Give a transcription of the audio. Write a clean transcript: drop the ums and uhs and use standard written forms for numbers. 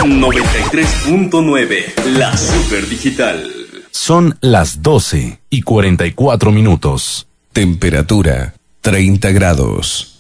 93.9, la super digital. Son las 12:44. Temperatura 30 grados.